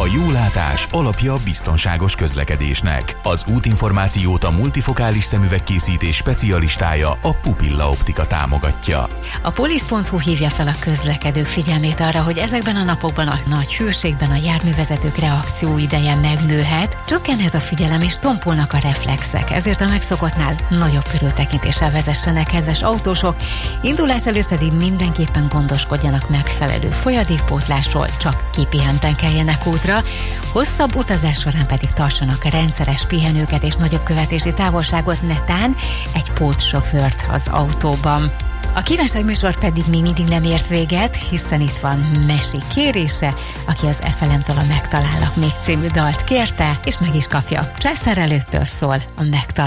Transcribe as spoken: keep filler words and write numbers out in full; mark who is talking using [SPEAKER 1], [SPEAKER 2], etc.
[SPEAKER 1] A jólátás alapja a biztonságos közlekedésnek. Az útinformációt a multifokális szemüvegkészítés specialistája, a Pupilla Optika támogatja.
[SPEAKER 2] A polisz pont hu hívja fel a közlekedők figyelmét arra, hogy ezekben a napokban a nagy hőségben a járművezetők reakcióideje megnőhet, csökkenhet a figyelem és tompulnak a reflexek, ezért a megszokottnál nagyobb körültekintéssel vezessenek, kedves autósok, indulás előtt pedig mindenképpen gondoskodjanak megfelelő folyadékpótlásról, csak kipihenten keljenek útra, hosszabb utazás során pedig tartsanak rendszeres pihenőket és nagyobb követési távolságot, netán egy pótsofőrt az autóban. A kívánságműsor pedig még mindig nem ért véget, hiszen itt van Mesi kérése, aki az ef el em-től a Megtalállak még című dalt kérte, és meg is kapja. Császár előttől szól a Megtalál.